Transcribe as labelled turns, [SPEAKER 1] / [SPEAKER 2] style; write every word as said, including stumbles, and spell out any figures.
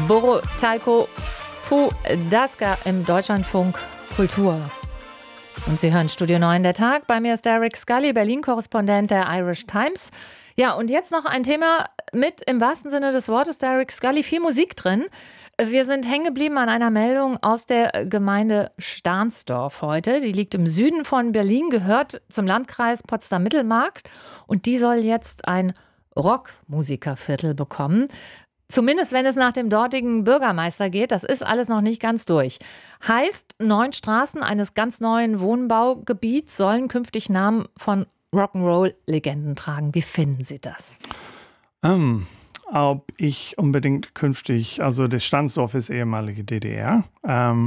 [SPEAKER 1] Borotaiko Pudaska im Deutschlandfunk Kultur. Und Sie hören Studio neun der Tag. Bei mir ist Derek Scully, Berlin-Korrespondent der Irish Times. Ja, und jetzt noch ein Thema mit im wahrsten Sinne des Wortes, Derek Scully, viel Musik drin. Wir sind hängen geblieben an einer Meldung aus der Gemeinde Stahnsdorf heute. Die liegt im Süden von Berlin, gehört zum Landkreis Potsdam-Mittelmark. Und die soll jetzt ein Rockmusikerviertel bekommen. Zumindest wenn es nach dem dortigen Bürgermeister geht, das ist alles noch nicht ganz durch. Heißt, neun Straßen eines ganz neuen Wohnbaugebiets sollen künftig Namen von Rock'n'Roll-Legenden tragen. Wie finden Sie das?
[SPEAKER 2] Um, ob ich unbedingt künftig, also das Stahnsdorf ist ehemalige D D R, ähm,